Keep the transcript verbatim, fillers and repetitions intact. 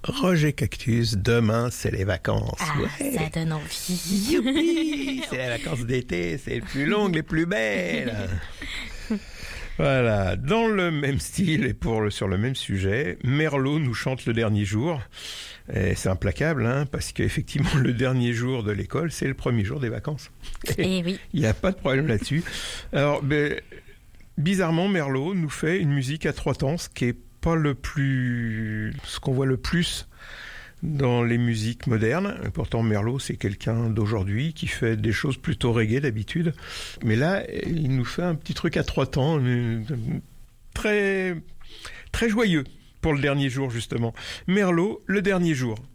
Roger Cactus, demain c'est les vacances. Ah, ouais. Ça donne envie. Youpi, c'est les vacances d'été, c'est les plus longues, les plus belles. Voilà, dans le même style et pour le, sur le même sujet, Merlot nous chante le dernier jour. Et c'est implacable, hein, parce qu'effectivement, le dernier jour de l'école, c'est le premier jour des vacances. Et oui. Il n'y a pas de problème là-dessus. Alors, ben, bizarrement, Merlot nous fait une musique à trois temps, ce qui est pas le plus, ce qu'on voit le plus dans les musiques modernes. Pourtant, Merlot, c'est quelqu'un d'aujourd'hui qui fait des choses plutôt reggae d'habitude. Mais là, il nous fait un petit truc à trois temps, très, très joyeux pour le dernier jour, justement. Merlot, le dernier jour.